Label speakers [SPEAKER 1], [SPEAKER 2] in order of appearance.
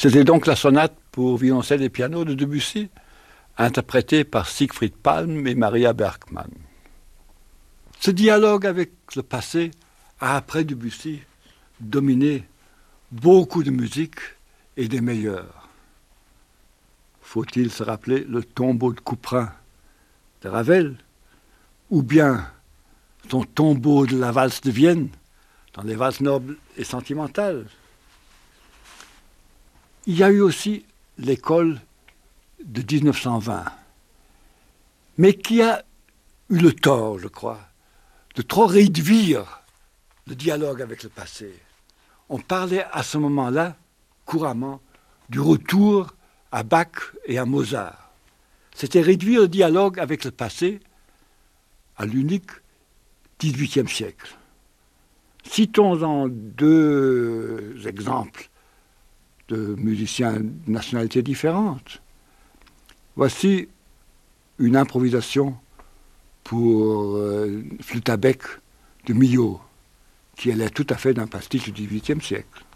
[SPEAKER 1] C'était donc la sonate pour violoncelle et piano de Debussy, interprétée par Siegfried Palm et Maria Bergmann. Ce dialogue avec le passé a, après Debussy, dominé beaucoup de musique et des meilleures. Faut-il se rappeler le tombeau de Couperin de Ravel, ou bien son tombeau de la valse de Vienne, dans les valses nobles et sentimentales. Il y a eu aussi l'école de 1920, mais qui a eu le tort, je crois, de trop réduire le dialogue avec le passé. On parlait à ce moment-là, couramment, du retour à Bach et à Mozart. C'était réduire le dialogue avec le passé à l'unique XVIIIe siècle. Citons-en deux exemples de musiciens de nationalités différentes. Voici une improvisation pour flûte à bec de Milhaud, qui allait tout à fait d'un pastiche du XVIIIe siècle.